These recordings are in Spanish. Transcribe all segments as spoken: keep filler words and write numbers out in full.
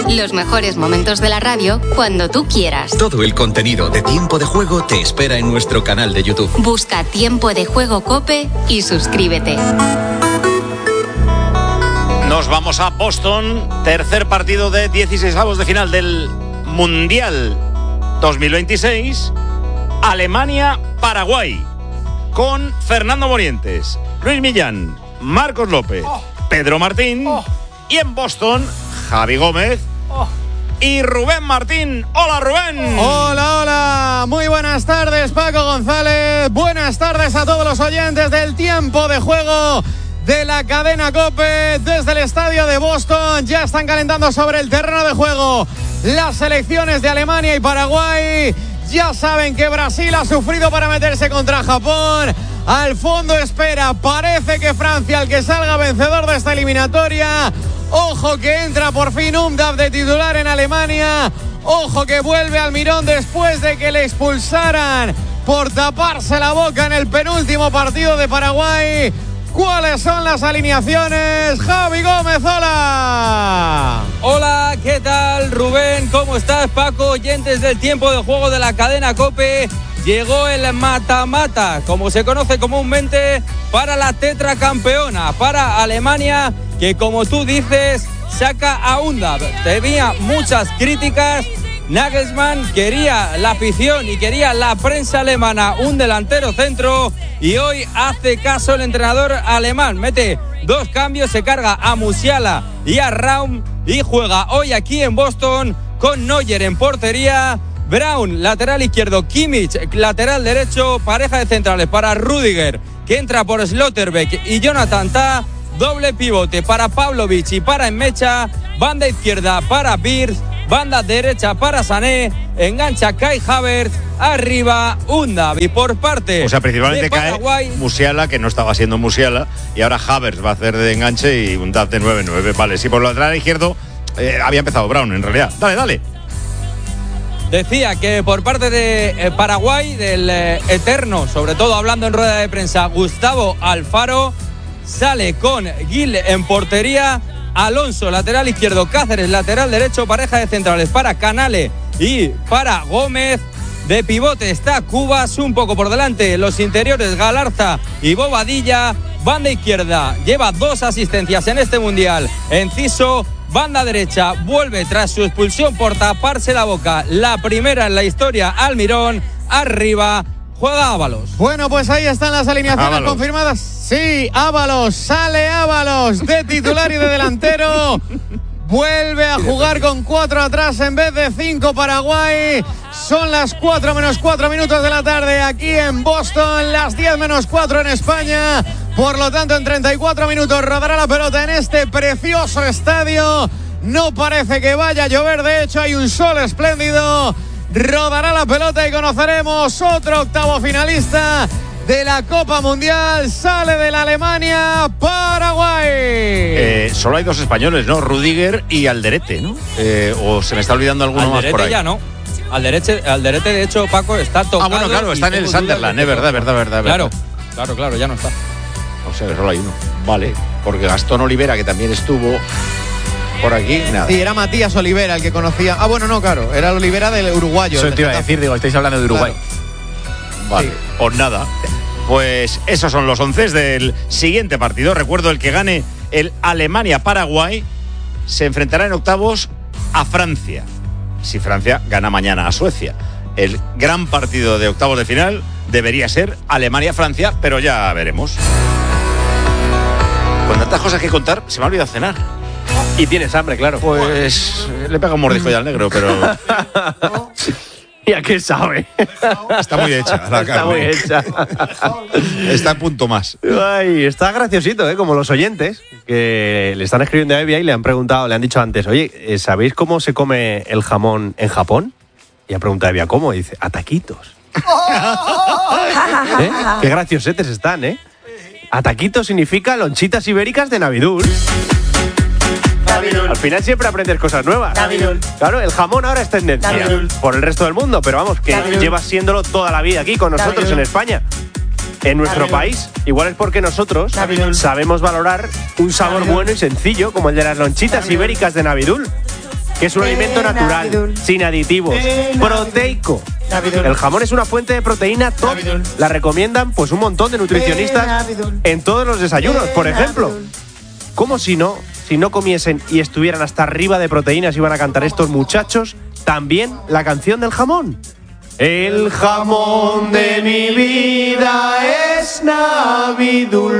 Los mejores momentos de la radio cuando tú quieras. Todo el contenido de Tiempo de Juego te espera en nuestro canal de YouTube. Busca Tiempo de Juego COPE y suscríbete. Nos vamos a Boston, tercer partido de dieciseisavos de final del Mundial dos mil veintiséis. Alemania-Paraguay, con Fernando Morientes, Luis Millán, Marcos López, oh. Pedro Martín, oh. y en Boston, Javi Gómez oh. y Rubén Martín. ¡Hola, Rubén! Hola, hola. Muy buenas tardes, Paco González. Buenas tardes a todos los oyentes del Tiempo de Juego de la cadena COPE. Desde el estadio de Boston ya están calentando sobre el terreno de juego las selecciones de Alemania y Paraguay. Ya saben que Brasil ha sufrido para meterse contra Japón. Al fondo espera, parece que Francia, el que salga vencedor de esta eliminatoria. Ojo que entra por fin Umdav de titular en Alemania. Ojo que vuelve Almirón después de que le expulsaran por taparse la boca en el penúltimo partido de Paraguay. ¿Cuáles son las alineaciones? Javi Gómez, hola. Hola, ¿qué tal, Rubén? ¿Cómo estás, Paco? Oyentes del Tiempo de Juego de la cadena COPE. Llegó el mata-mata, como se conoce comúnmente, para la tetracampeona, para Alemania, que como tú dices, saca a Umdav. Tenía muchas críticas. Nagelsmann quería la afición y quería la prensa alemana un delantero centro, y hoy hace caso el entrenador alemán. Mete dos cambios, se carga a Musiala y a Raum y juega hoy aquí en Boston con Neuer en portería, Brown lateral izquierdo, Kimmich lateral derecho, pareja de centrales para Rüdiger, que entra por Slotterbeck y Jonathan Tah, doble pivote para Pavlovic y para Enmecha, banda izquierda para Wirtz, banda derecha para Sané, engancha Kai Havertz, arriba Umdav. Y por parte o sea, principalmente de Paraguay, cae Musiala, que no estaba siendo Musiala, y ahora Havertz va a hacer de enganche y Umdav de nueve nueve. Vale, sí, por el lateral izquierdo eh, había empezado Brown en realidad. Dale, dale. Decía que por parte de eh, Paraguay, del eh, eterno, sobre todo hablando en rueda de prensa, Gustavo Alfaro, sale con Gil en portería, Alonso lateral izquierdo, Cáceres lateral derecho, pareja de centrales para Canale y para Gómez. De pivote está Cubas, un poco por delante los interiores Galarza y Bobadilla. Banda izquierda lleva dos asistencias en este mundial, Enciso. Banda derecha vuelve tras su expulsión por taparse la boca, la primera en la historia, Almirón. Arriba juega Ábalos. Bueno, pues ahí están las alineaciones Ábalos confirmadas. Sí, Ábalos, sale Ábalos de titular y de delantero. Vuelve a jugar con cuatro atrás en vez de cinco Paraguay. Son las cuatro menos cuatro minutos de la tarde aquí en Boston, las diez menos cuatro en España. Por lo tanto, en treinta y cuatro minutos rodará la pelota en este precioso estadio. No parece que vaya a llover, de hecho hay un sol espléndido. Rodará la pelota y conoceremos otro octavo finalista de la Copa Mundial. Sale de la Alemania, Paraguay. Eh, solo hay dos españoles, ¿no? Rüdiger y Alderete, ¿no? Eh, o se me está olvidando alguno Alderete más por ahí. Ya no. Alderete, Alderete, de hecho, Paco, está tocado. Ah, bueno, claro, está en el Sunderland, es verdad, verdad, verdad. Claro, claro, claro, ya no está. O sea, solo hay uno. Vale, porque Gastón Olivera, que también estuvo por aquí, nada. Sí, era Matías Olivera el que conocía. Ah, bueno, no, claro, era el Olivera del uruguayo. Eso te iba a decir, digo, estáis hablando de Uruguay. Claro. Vale, sí. Pues nada. Pues esos son los once del siguiente partido. Recuerdo, el que gane el Alemania-Paraguay se enfrentará en octavos a Francia. Si Francia gana mañana a Suecia. El gran partido de octavos de final debería ser Alemania-Francia, pero ya veremos. Con tantas cosas que contar, se me ha olvidado cenar. Y tienes hambre, claro. Pues le pega un mordisco ya al negro, pero... ¿Y a qué sabe? Está muy hecha la Está carne. muy hecha. Está en punto más. Ay, está graciosito, ¿eh? Como los oyentes que le están escribiendo a Evia y le han preguntado, le han dicho antes, oye, ¿sabéis cómo se come el jamón en Japón? Y ha preguntado a Evia, ¿cómo? Y dice, a taquitos. ¿Eh? Qué graciosetes están, ¿eh? A taquitos significa lonchitas ibéricas de Navidul. Navidul. Al final siempre aprendes cosas nuevas. Navidul. Claro, el jamón ahora es tendencia Navidul por el resto del mundo, pero vamos, que Navidul lleva siéndolo toda la vida aquí con nosotros Navidul en España. En nuestro Navidul país, igual es porque nosotros Navidul sabemos valorar un sabor Navidul bueno y sencillo como el de las lonchitas Navidul ibéricas de Navidul. que es un alimento natural, sin aditivos, proteico. El jamón es una fuente de proteína top. La recomiendan pues un montón de nutricionistas en todos los desayunos, por ejemplo. ¿Cómo si no, si no comiesen y estuvieran hasta arriba de proteínas iban a cantar estos muchachos también la canción del jamón? El jamón de mi vida es Navidul.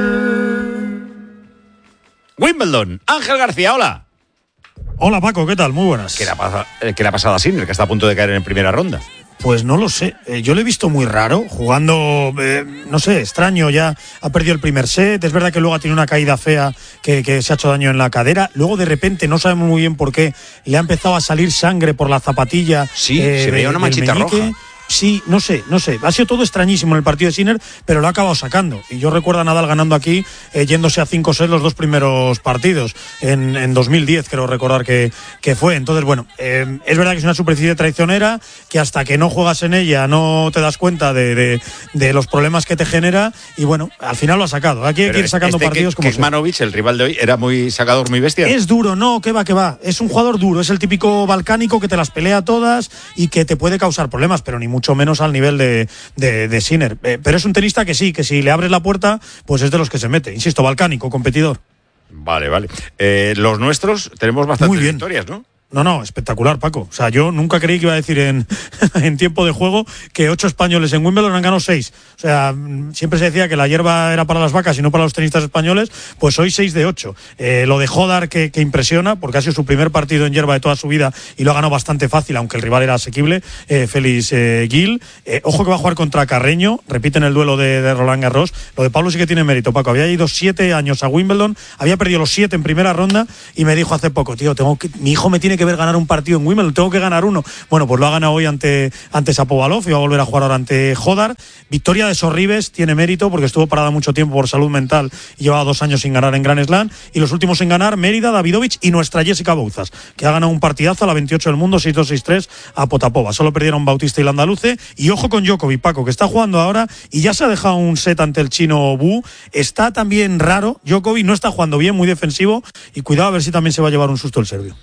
Wimbledon, Ángel García, hola. Hola Paco, ¿qué tal? Muy buenas. ¿Qué le ha pasado, qué le ha pasado a Sinner, que está a punto de caer en primera ronda? Pues no lo sé, eh, yo lo he visto muy raro, jugando, eh, no sé, extraño, ya ha perdido el primer set, es verdad que luego ha tenido una caída fea que, que se ha hecho daño en la cadera, luego de repente, no sabemos muy bien por qué, le ha empezado a salir sangre por la zapatilla. Sí, eh, se veía una manchita roja. Sí, no sé, no sé. Ha sido todo extrañísimo en el partido de Sinner, pero lo ha acabado sacando. Y yo recuerdo a Nadal ganando aquí, eh, yéndose a cinco sets los dos primeros partidos, en, en dos mil diez, creo recordar que, que fue. Entonces, bueno, eh, es verdad que es una superficie traicionera, que hasta que no juegas en ella no te das cuenta de, de, de los problemas que te genera, y bueno, al final lo ha sacado. Aquí hay que ir sacando este partidos que, como Kecmanovic, el rival de hoy, era muy sacador, muy bestia. Es duro, no, que va, que va. Es un jugador duro, es el típico balcánico que te las pelea todas y que te puede causar problemas, pero ni mucho menos al nivel de, de, de Sinner. Eh, pero es un tenista que sí, que si le abres la puerta, pues es de los que se mete. Insisto, balcánico, competidor. Vale, vale. Eh, los nuestros tenemos bastantes victorias, ¿no? No, no, espectacular, Paco. O sea, yo nunca creí que iba a decir en, en tiempo de juego que ocho españoles en Wimbledon han ganado seis. O sea, siempre se decía que la hierba era para las vacas y no para los tenistas españoles, pues hoy seis de ocho. Eh, lo de Hodar que, que impresiona, porque ha sido su primer partido en hierba de toda su vida y lo ha ganado bastante fácil, aunque el rival era asequible, eh, Félix eh, Gil. Eh, ojo que va a jugar contra Carreño, repiten el duelo de, de Roland Garros. Lo de Pablo sí que tiene mérito, Paco. Había ido siete años a Wimbledon, había perdido los siete en primera ronda y me dijo hace poco, tío, tengo que, mi hijo me tiene que ver ganar un partido en Wimbledon, tengo que ganar uno. Bueno, pues lo ha ganado hoy ante, ante Shapovalov y va a volver a jugar ahora ante Hodar. Victoria de Sorribes, tiene mérito porque estuvo parada mucho tiempo por salud mental y llevaba dos años sin ganar en Grand Slam. Y los últimos en ganar, Mérida, Davidovich y nuestra Jessica Bouzas, que ha ganado un partidazo a la veintiocho del mundo, seis dos seis tres a Potapova. Solo perdieron Bautista y Landaluce. Y ojo con Djokovic, Paco, que está jugando ahora y ya se ha dejado un set ante el chino Bu. Está también raro, Djokovic no está jugando bien, muy defensivo, y cuidado a ver si también se va a llevar un susto el serbio.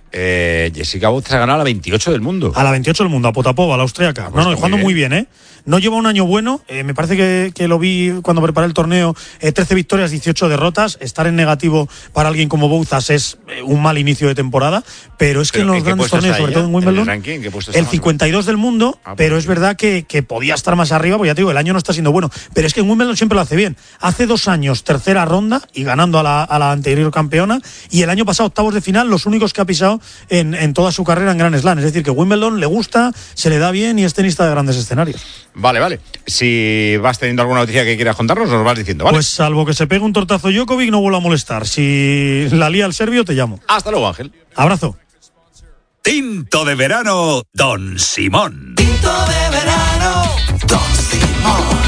Eh, Jessica Bouzas ha ganado a la veintiocho del mundo. A la veintiocho del mundo, a Potapova, la austríaca. No, no, jugando muy bien, ¿eh? No lleva un año bueno, eh, me parece que, que lo vi cuando preparé el torneo, eh, trece victorias, dieciocho derrotas. Estar en negativo para alguien como Bouzas es eh, un mal inicio de temporada, pero es que en los grandes torneos, sobre todo en Wimbledon, ¿En el ranking? ¿Qué puesto está el cincuenta y dos del mundo, ah, pero es verdad que, que podía estar más arriba, porque ya te digo, el año no está siendo bueno, pero es que en Wimbledon siempre lo hace bien. Hace dos años, tercera ronda y ganando a la, a la anterior campeona, y el año pasado, octavos de final, los únicos que ha pisado en, en toda su carrera en Grand Slam. Es decir, que Wimbledon le gusta, se le da bien y es tenista de grandes escenarios. Vale, vale. Si vas teniendo alguna noticia que quieras contarnos, nos vas diciendo, ¿vale? Pues salvo que se pegue un tortazo Djokovic, no vuelvo a molestar. Si la lía el serbio, te llamo. Hasta luego, Ángel. Abrazo. Tinto de verano, Don Simón. Tinto de verano, Don Simón.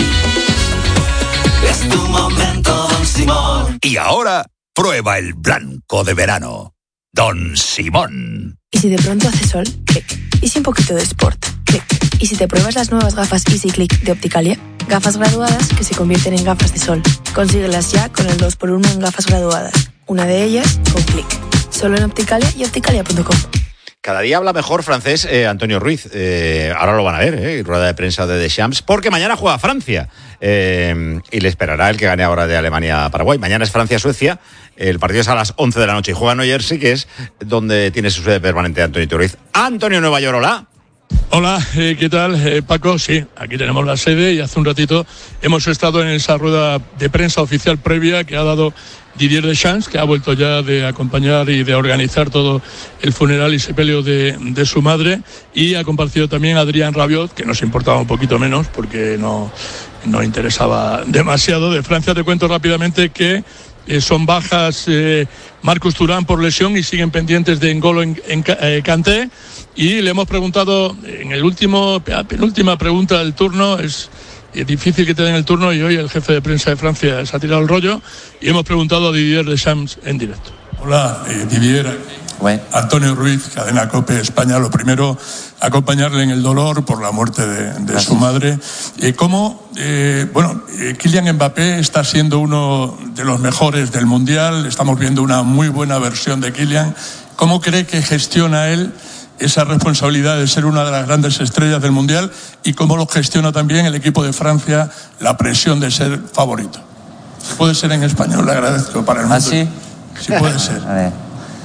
Es tu momento, Don Simón. Y ahora, prueba el blanco de verano, Don Simón. ¿Y si de pronto hace sol? Clic. ¿Y si un poquito de sport? Clic. ¿Y si te pruebas las nuevas gafas Easy Click de Opticalia? Gafas graduadas que se convierten en gafas de sol. Consíguelas ya con el dos por uno en gafas graduadas. Una de ellas con Click. Solo en Opticalia y opticalia punto com. Cada día habla mejor francés eh, Antonio Ruiz. Eh, ahora lo van a ver, eh, rueda de prensa de Deschamps, porque mañana juega Francia eh, y le esperará el que gane ahora de Alemania-Paraguay. Mañana es Francia-Suecia. El partido es a las once de la noche y juega en New Jersey, que es donde tiene su sede permanente Antonio Ruiz. Antonio Nueva York, hola. Hola, eh, ¿qué tal, eh, Paco? Sí, aquí tenemos la sede y hace un ratito hemos estado en esa rueda de prensa oficial previa que ha dado Didier Deschamps, que ha vuelto ya de acompañar y de organizar todo el funeral y sepelio de, de su madre, y ha compartido también Adrien Rabiot, que nos importaba un poquito menos porque no, no interesaba demasiado. De Francia te cuento rápidamente que Eh, son bajas eh, Marcus Thuram por lesión y siguen pendientes de N'Golo en, en, eh, Kanté, y le hemos preguntado en el último penúltima pregunta del turno, es, es difícil que te den el turno y hoy el jefe de prensa de Francia se ha tirado el rollo y hemos preguntado a Didier Deschamps en directo. Hola, eh, Didier, Ouais. Antonio Ruiz, Cadena COPE España. Lo primero, acompañarle en el dolor por la muerte de, de su madre. Eh, ¿Cómo, eh, bueno, eh, Kylian Mbappé está siendo uno de los mejores del Mundial? Estamos viendo una muy buena versión de Kylian. ¿Cómo cree que gestiona él esa responsabilidad de ser una de las grandes estrellas del Mundial? ¿Y cómo lo gestiona también el equipo de Francia la presión de ser favorito? Si puede ser en español, le agradezco para el mundo. ¿Ah, sí? Sí puede ser. A ver.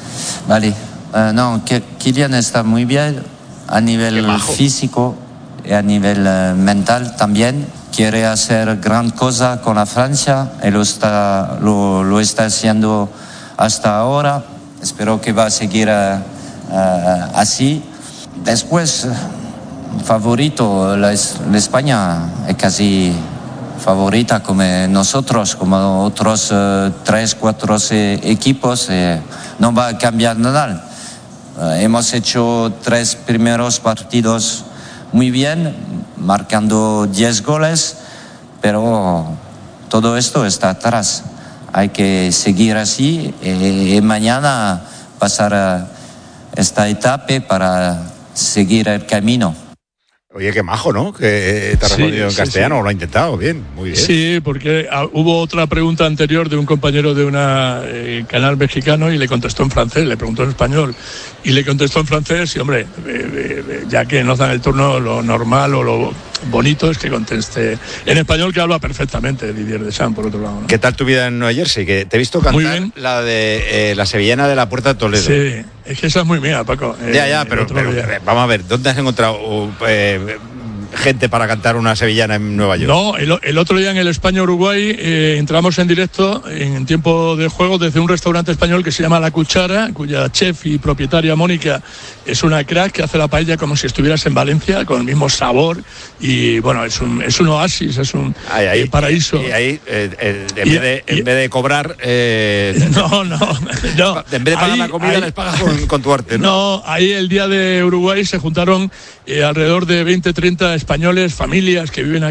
Vale, uh, no, Kylian está muy bien a nivel físico y a nivel uh, mental también. Quiere hacer gran cosa con la Francia y lo está, lo, lo está haciendo hasta ahora. Espero que va a seguir uh, uh, así. Después, uh, favorito, la, la España es casi favorita como nosotros, como otros uh, tres, cuatro eh, equipos, eh, no va a cambiar nada. Uh, hemos hecho tres primeros partidos muy bien, marcando diez goles, pero todo esto está atrás. Hay que seguir así y, y mañana pasar a esta etapa para seguir el camino. Oye, qué majo, ¿no? Que te ha respondido sí, en castellano, sí, sí. Lo ha intentado, bien, muy bien. Sí, porque hubo otra pregunta anterior de un compañero de un eh, canal mexicano y le contestó en francés, le preguntó en español y le contestó en francés y, hombre, eh, eh, ya que nos dan el turno, lo normal o lo bonito es que conteste en español, que habla perfectamente Didier Deschamps, por otro lado, ¿no? ¿Qué tal tu vida en Nueva Jersey? Que te he visto cantar la de eh, la sevillana de la Puerta de Toledo. Sí, es que esa es muy mía, Paco. Eh, ya, ya, pero, pero vamos a ver, ¿dónde has encontrado eh, gente para cantar una sevillana en Nueva York? No, el, el otro día en el España-Uruguay eh, entramos en directo en tiempo de juego desde un restaurante español que se llama La Cuchara, cuya chef y propietaria Mónica es una crack que hace la paella como si estuvieras en Valencia, con el mismo sabor y bueno, es un, es un oasis, es un ahí, ahí, eh, paraíso. Y, y ahí, eh, eh, en, y, vez de, y, en vez de cobrar... Eh, no, no, no. En vez de pagar ahí, la comida ahí, les pagas con, con tu arte, ¿no? No, ahí el día de Uruguay se juntaron eh, alrededor de veinte, treinta españoles, familias que viven aquí